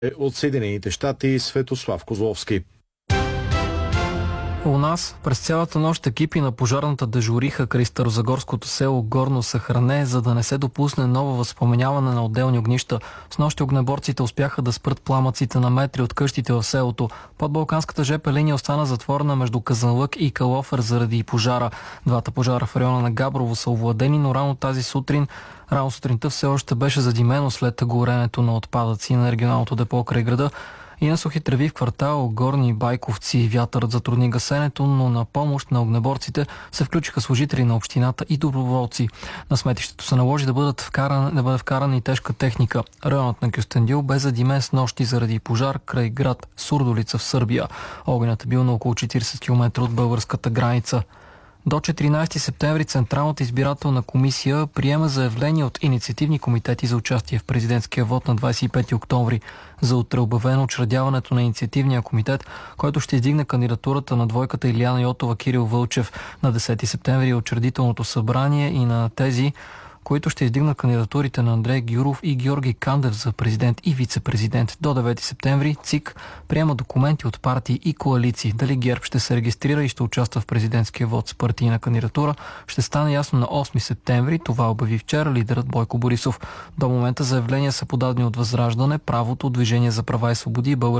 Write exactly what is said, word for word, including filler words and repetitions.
От Съединените щати Светослав Козловски. У нас през цялата нощ екипи на пожарната дежуриха край старозагорското село Горно Сахране, за да не се допусне ново възпоменяване на отделни огнища. С нощи огнеборците успяха да спрат пламъците на метри от къщите в селото. Подбалканската жп линия остана затворена между Казанлък и Калофер заради пожара. Двата пожара в района на Габрово са овладени, но рано тази сутрин Рано сутринта все още беше задимено след горенето на отпадъци на регионалното депо край града. И на сухи треви в квартал Горни Байковци вятърът затрудни гасенето, но на помощ на огнеборците се включиха служители на общината и доброволци. На сметището се наложи да, бъдат вкаран, да бъде вкарана и тежка техника. Районът на Кюстендил бе задимен с нощи заради пожар край град Сурдолица в Сърбия. Огънят е бил на около четирийсет километра от българската граница. До четиринайсети септември Централната избирателна комисия приема заявление от инициативни комитети за участие в президентския вод на двайсет и пети октомври. За утре обявено учредяването на инициативния комитет, който ще издигне кандидатурата на двойката Илияна Йотова Кирил Вълчев. На десети септември е учредителното събрание и на тези, които ще издигнат кандидатурите на Андрей Гюров и Георги Кандев за президент и вице-президент. До девети септември ЦИК приема документи от партии и коалиции. Дали ГЕРБ ще се регистрира и ще участва в президентския вод с партийна кандидатура, ще стане ясно на осми септември. Това обяви вчера лидерът Бойко Борисов. До момента заявления са подадени от Възраждане, Правото, Движение за права и свободи и Българската